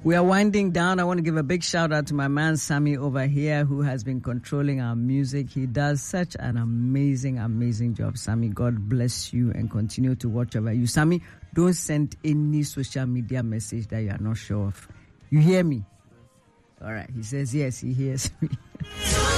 We are winding down. I want to give a big shout out to my man Sammy over here, who has been controlling our music. He does such an amazing, amazing job. Sammy, God bless you and continue to watch over you. Sammy, don't send any social media message that you are not sure of. You hear me? All right. He says yes, he hears me.